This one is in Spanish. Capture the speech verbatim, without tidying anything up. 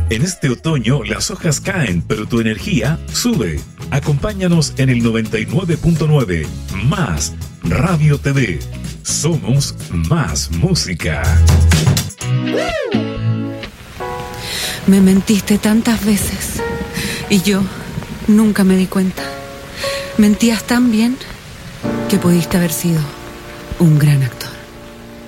En este otoño las hojas caen, pero tu energía sube. Acompáñanos en el noventa y nueve punto nueve. Más Radio T V. Somos más música. Me mentiste tantas veces y yo nunca me di cuenta. Mentías tan bien que pudiste haber sido un gran actor.